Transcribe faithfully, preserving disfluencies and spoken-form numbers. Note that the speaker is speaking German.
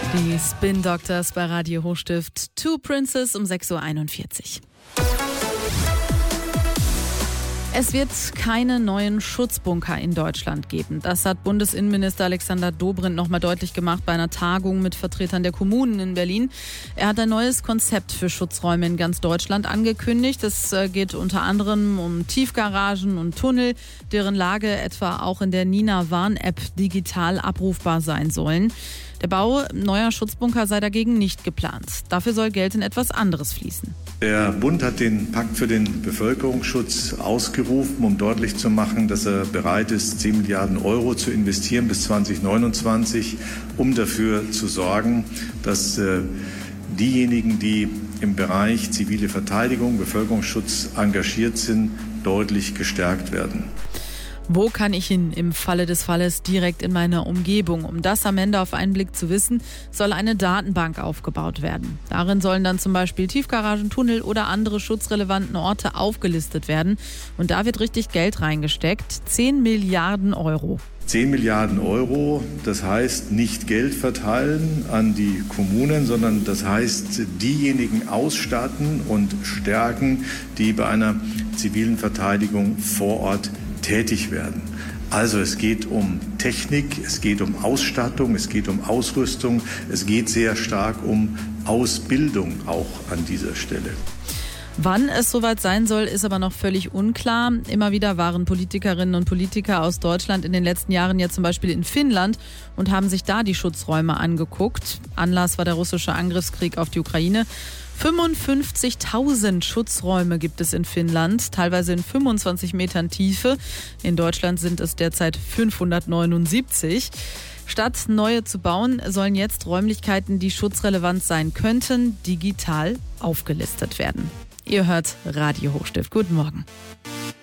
Die Spin Doctors bei Radio Hochstift. Two Princes um sechs Uhr einundvierzig. Es wird keine neuen Schutzbunker in Deutschland geben. Das hat Bundesinnenminister Alexander Dobrindt noch mal deutlich gemacht bei einer Tagung mit Vertretern der Kommunen in Berlin. Er hat ein neues Konzept für Schutzräume in ganz Deutschland angekündigt. Es geht unter anderem um Tiefgaragen und Tunnel, deren Lage etwa auch in der Nina-Warn-App digital abrufbar sein sollen. Der Bau neuer Schutzbunker sei dagegen nicht geplant. Dafür soll Geld in etwas anderes fließen. Der Bund hat den Pakt für den Bevölkerungsschutz ausgerufen, um deutlich zu machen, dass er bereit ist, zehn Milliarden Euro zu investieren bis zwanzig neunundzwanzig, um dafür zu sorgen, dass äh, diejenigen, die im Bereich zivile Verteidigung, Bevölkerungsschutz engagiert sind, deutlich gestärkt werden. Wo kann ich hin im Falle des Falles direkt in meiner Umgebung? Um das am Ende auf einen Blick zu wissen, soll eine Datenbank aufgebaut werden. Darin sollen dann zum Beispiel Tiefgaragen, Tunnel oder andere schutzrelevanten Orte aufgelistet werden. Und da wird richtig Geld reingesteckt. zehn Milliarden Euro. zehn Milliarden Euro, das heißt nicht Geld verteilen an die Kommunen, sondern das heißt diejenigen ausstatten und stärken, die bei einer zivilen Verteidigung vor Ort tätig werden. Also es geht um Technik, es geht um Ausstattung, es geht um Ausrüstung, es geht sehr stark um Ausbildung auch an dieser Stelle. Wann es soweit sein soll, ist aber noch völlig unklar. Immer wieder waren Politikerinnen und Politiker aus Deutschland in den letzten Jahren ja zum Beispiel in Finnland und haben sich da die Schutzräume angeguckt. Anlass war der russische Angriffskrieg auf die Ukraine. fünfundfünfzigtausend Schutzräume gibt es in Finnland, teilweise in fünfundzwanzig Metern Tiefe. In Deutschland sind es derzeit fünfhundertneunundsiebzig. Statt neue zu bauen, sollen jetzt Räumlichkeiten, die schutzrelevant sein könnten, digital aufgelistet werden. Ihr hört Radio Hochstift. Guten Morgen.